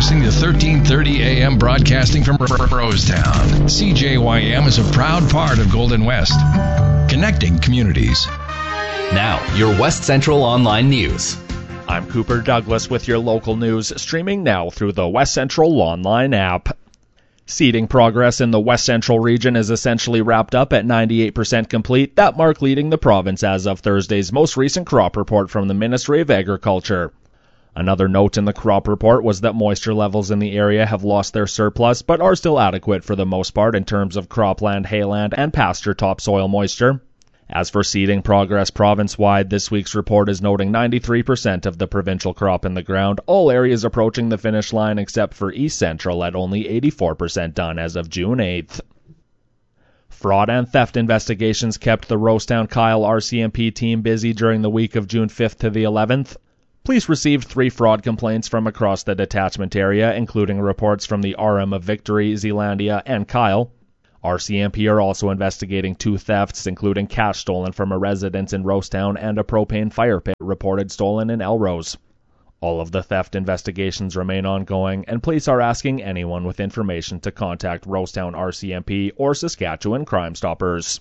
listening to 1330 AM broadcasting from Rosetown. CJYM is a proud part of Golden West, connecting communities. Now, your West Central Online News. I'm Cooper Douglas with your local news, streaming now through the West Central Online app. Seeding progress in the West Central region is essentially wrapped up at 98% complete, that mark leading the province as of Thursday's most recent crop report from the Ministry of Agriculture. Another note in the crop report was that moisture levels in the area have lost their surplus, but are still adequate for the most part in terms of cropland, hayland, and pasture topsoil moisture. As for seeding progress province-wide, this week's report is noting 93% of the provincial crop in the ground, all areas approaching the finish line except for East Central at only 84% done as of June 8th. Fraud and theft investigations kept the Rosetown Kyle RCMP team busy during the week of June 5th to the 11th. Police received 3 fraud complaints from across the detachment area, including reports from the RM of Victory, Zealandia, and Kyle. RCMP are also investigating 2 thefts, including cash stolen from a residence in Rosetown and a propane fire pit reported stolen in Elrose. All of the theft investigations remain ongoing, and police are asking anyone with information to contact Rosetown RCMP or Saskatchewan Crime Stoppers.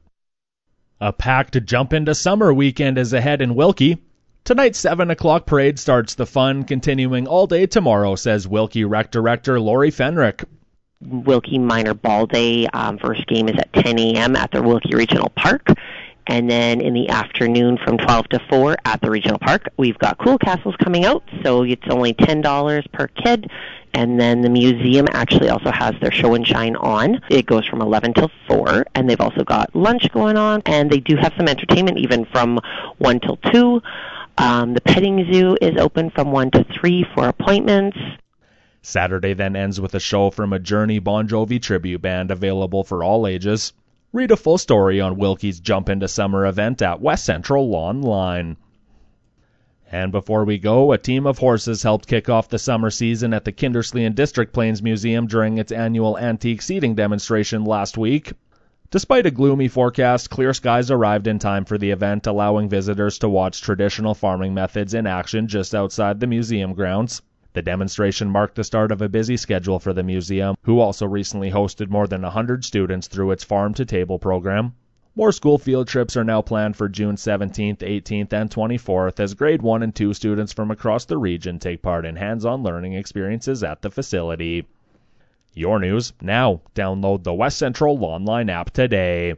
A packed Jump Into Summer weekend is ahead in Wilkie. Tonight's 7 o'clock parade starts the fun, continuing all day tomorrow, says Wilkie Rec Director Lori Fenrick. Wilkie Minor Ball Day. First game is at 10 a.m. at the Wilkie Regional Park. And then in the afternoon from 12 to 4 at the Regional Park, we've got Cool Castles coming out, so it's only $10 per kid. And then the museum actually also has their show and shine on. It goes from 11 till 4, and they've also got lunch going on, and they do have some entertainment even from 1 till 2. The petting zoo is open from 1 to 3 for appointments. Saturday then ends with a show from a Journey Bon Jovi tribute band available for all ages. Read a full story on Wilkie's Jump Into Summer event at West Central Online. And before we go, a team of horses helped kick off the summer season at the Kindersley and District Plains Museum during its annual antique seating demonstration last week. Despite a gloomy forecast, clear skies arrived in time for the event, allowing visitors to watch traditional farming methods in action just outside the museum grounds. The demonstration marked the start of a busy schedule for the museum, who also recently hosted more than 100 students through its Farm to Table program. More school field trips are now planned for June 17th, 18th, and 24th as grade 1 and 2 students from across the region take part in hands-on learning experiences at the facility. Your news now. Download the West Central Online app today.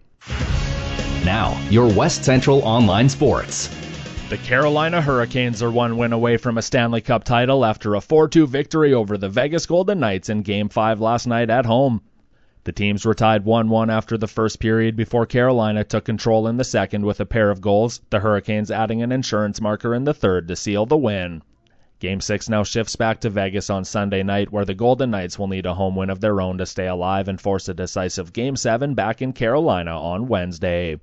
Now, your West Central Online Sports. The Carolina Hurricanes are 1 win away from a Stanley Cup title after a 4-2 victory over the Vegas Golden Knights in Game 5 last night at home. The teams were tied 1-1 after the first period before Carolina took control in the second with a pair of goals, the Hurricanes adding an insurance marker in the third to seal the win. Game 6 now shifts back to Vegas on Sunday night, where the Golden Knights will need a home win of their own to stay alive and force a decisive Game 7 back in Carolina on Wednesday.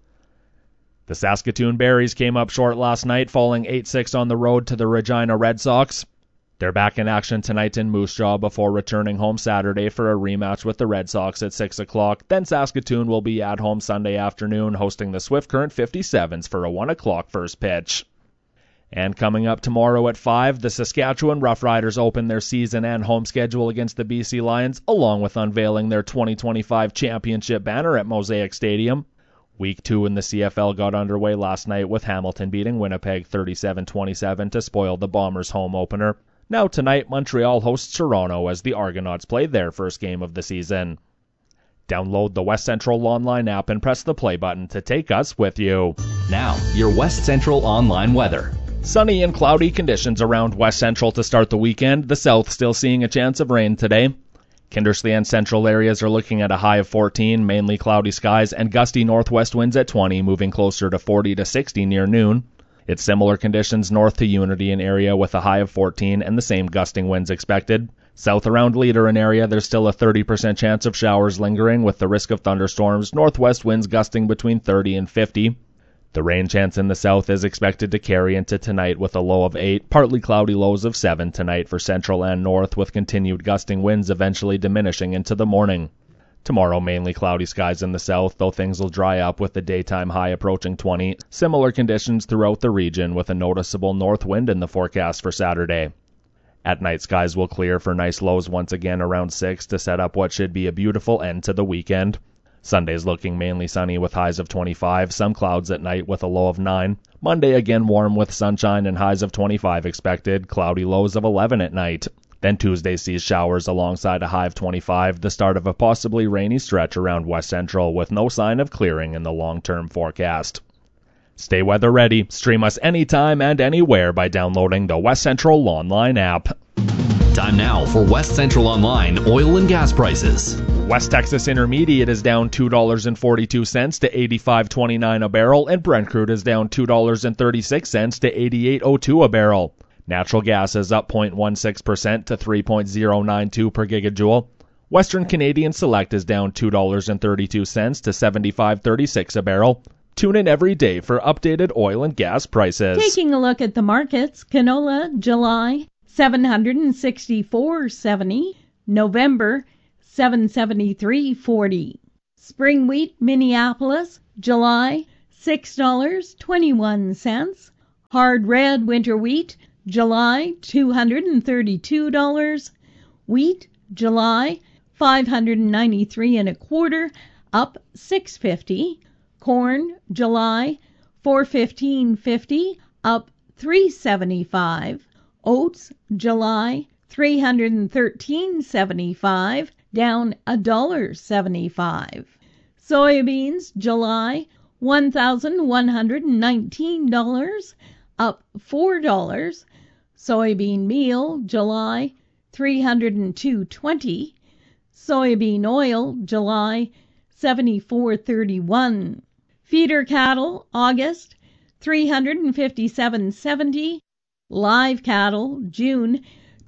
The Saskatoon Berries came up short last night, falling 8-6 on the road to the Regina Red Sox. They're back in action tonight in Moose Jaw before returning home Saturday for a rematch with the Red Sox at 6 o'clock. Then Saskatoon will be at home Sunday afternoon, hosting the Swift Current 57s for a 1 o'clock first pitch. And coming up tomorrow at 5, the Saskatchewan Roughriders open their season and home schedule against the BC Lions, along with unveiling their 2025 championship banner at Mosaic Stadium. Week 2 in the CFL got underway last night with Hamilton beating Winnipeg 37-27 to spoil the Bombers' home opener. Now tonight, Montreal hosts Toronto as the Argonauts play their first game of the season. Download the West Central Online app and press the play button to take us with you. Now, your West Central Online weather. Sunny and cloudy conditions around West Central to start the weekend. The south still seeing a chance of rain today. Kindersley and central areas are looking at a high of 14, mainly cloudy skies, and gusty northwest winds at 20, moving closer to 40 to 60 near noon. It's similar conditions north to Unity and area with a high of 14 and the same gusting winds expected. South around Leader and area, there's still a 30% chance of showers lingering with the risk of thunderstorms, northwest winds gusting between 30 and 50. The rain chance in the south is expected to carry into tonight with a low of 8, partly cloudy lows of 7 tonight for central and north, with continued gusting winds eventually diminishing into the morning. Tomorrow, mainly cloudy skies in the south, though things will dry up with the daytime high approaching 20. Similar conditions throughout the region with a noticeable north wind in the forecast for Saturday. At night, skies will clear for nice lows once again around 6 to set up what should be a beautiful end to the weekend. Sunday's looking mainly sunny with highs of 25, some clouds at night with a low of 9. Monday again warm with sunshine and highs of 25 expected, cloudy lows of 11 at night. Then Tuesday sees showers alongside a high of 25, the start of a possibly rainy stretch around West Central with no sign of clearing in the long-term forecast. Stay weather ready. Stream us anytime and anywhere by downloading the West Central Online app. Time now for West Central Online oil and gas prices. West Texas Intermediate is down $2.42 to $85.29 a barrel, and Brent crude is down $2.36 to $88.02 a barrel. Natural gas is up 0.16% to 3.092 per gigajoule. Western Canadian Select is down $2.32 to $75.36 a barrel. Tune in every day for updated oil and gas prices. Taking a look at the markets, canola, July, $764.70. November, $773.40. Spring wheat, Minneapolis, July, $6.21. Hard red winter wheat, July, $232. Wheat, July, $593.25, up $6.50. Corn, July, $415.50, up $3.75. Oats, July, $313.75, down $1.75. Soybeans, July, $1,119, up $4. Soybean meal, July, $302.20. Soybean oil, July, $74.31. Feeder cattle, August, $357.70. Live cattle, June,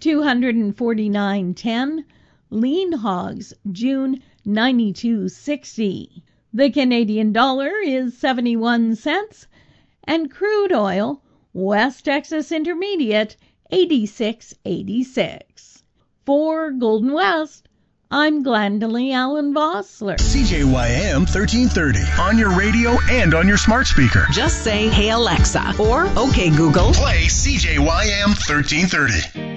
$249.10. Lean hogs, June, $92.60. The Canadian dollar is 71 cents, and crude oil, West Texas Intermediate, 86.86. For Golden West, I'm Glendalee Allen Vossler. CJYM 1330 on your radio and on your smart speaker. Just say, "Hey Alexa," or "Okay Google." Play CJYM 1330.